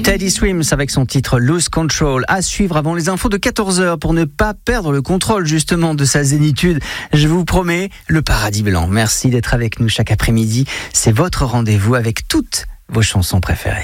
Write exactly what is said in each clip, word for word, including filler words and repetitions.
Teddy Swims avec son titre Lose Control, à suivre avant les infos de quatorze heures pour ne pas perdre le contrôle justement de sa zénitude. Je vous promets, le paradis blanc. Merci d'être avec nous chaque après-midi. C'est votre rendez-vous avec toutes vos chansons préférées.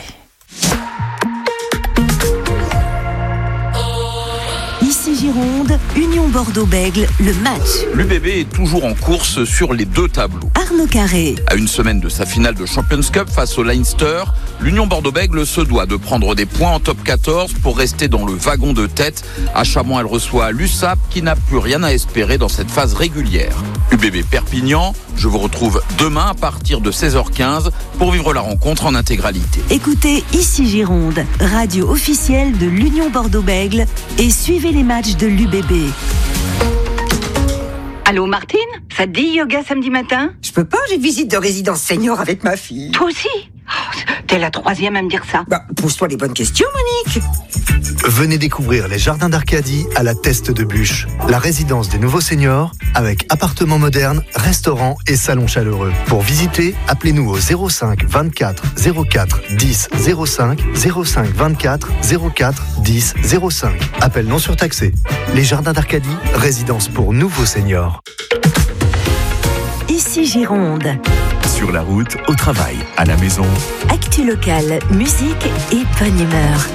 Ici Gironde, Union Bordeaux-Bègles, le match. L'U B B est toujours en course sur les deux tableaux. Arnaud Carré. À une semaine de sa finale de Champions Cup face au Leinster, l'Union Bordeaux-Bègles se doit de prendre des points en top quatorze pour rester dans le wagon de tête. À Chamont, elle reçoit l'U S A P qui n'a plus rien à espérer dans cette phase régulière. U B B Perpignan, je vous retrouve demain à partir de seize heures quinze pour vivre la rencontre en intégralité. Écoutez Ici Gironde, radio officielle de l'Union Bordeaux-Bègles, et suivez les matchs de l'U B B. Allô Martine, ça te dit yoga samedi matin? Je peux pas, j'ai visite de résidence senior avec ma fille. Toi aussi? Oh, t'es la troisième à me dire ça. Bah, pose-toi les bonnes questions, Monique. Venez découvrir les jardins d'Arcadie à la Teste de Bûche, la résidence des nouveaux seniors avec appartements modernes, restaurants et salons chaleureux. Pour visiter, appelez-nous au zéro cinq vingt-quatre zéro quatre dix zéro cinq, zéro cinq vingt-quatre zéro quatre dix zéro cinq. Appel non surtaxé. Les jardins d'Arcadie, résidence pour nouveaux seniors. Ici Gironde. Sur la route, au travail, à la maison. Actu locale, musique et bonne humeur.